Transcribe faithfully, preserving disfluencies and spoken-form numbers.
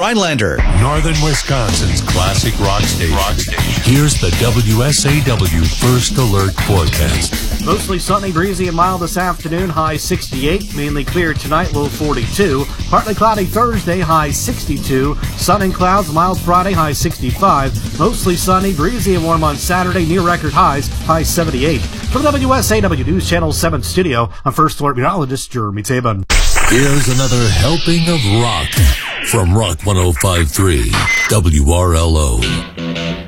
Rhinelander, Northern Wisconsin's classic rock station. Rock station. Here's the W S A W First Alert forecast. Mostly sunny, breezy, and mild this afternoon, high sixty-eight. Mainly clear tonight, low forty-two. Partly cloudy Thursday, high sixty-two. Sun and clouds, mild Friday, high sixty-five. Mostly sunny, breezy, and warm on Saturday, near record highs, high seventy-eight. From the W S A W News Channel seven studio, I'm First Alert meteorologist Jeremy Tabin. Here's another helping of rock from Rock one oh five point three W R L O.